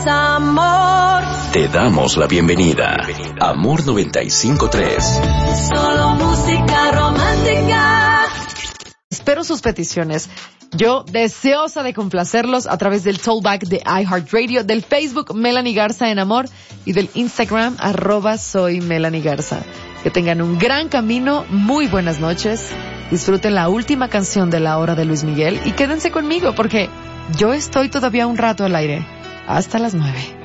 amor. Te damos la bienvenida. Amor 95.3. Solo música romántica. Espero sus peticiones. Yo deseosa de complacerlos a través del Tollback de iHeartRadio, del Facebook Melanie Garza en Amor y del Instagram @soy Melanie Garza. Que tengan un gran camino, muy buenas noches. Disfruten la última canción de La Hora de Luis Miguel y quédense conmigo porque yo estoy todavía un rato al aire. Hasta las 9.